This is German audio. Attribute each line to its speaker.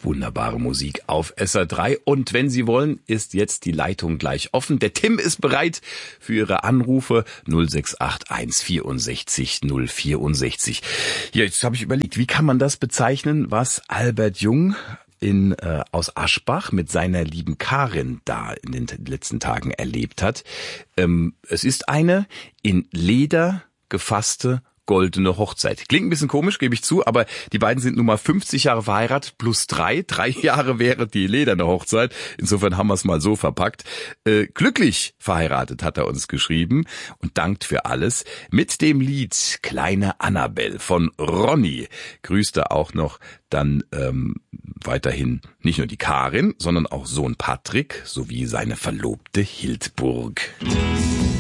Speaker 1: Wunderbare Musik auf SR3. Und wenn Sie wollen, ist jetzt die Leitung gleich offen. Der Tim ist bereit für Ihre Anrufe 0681 64 064. Ja, jetzt habe ich überlegt, wie kann man das bezeichnen, was Albert Jung aus Aschbach mit seiner lieben Karin da in den letzten Tagen erlebt hat. Es ist eine in Leder gefasste goldene Hochzeit. Klingt ein bisschen komisch, gebe ich zu, aber die beiden sind nun mal 50 Jahre verheiratet plus 3 Jahre wäre die lederne Hochzeit. Insofern haben wir es mal so verpackt. Glücklich verheiratet hat er uns geschrieben und dankt für alles mit dem Lied Kleine Annabelle von Ronny. Grüßt er auch noch dann weiterhin nicht nur die Karin, sondern auch Sohn Patrick sowie seine Verlobte Hildburg.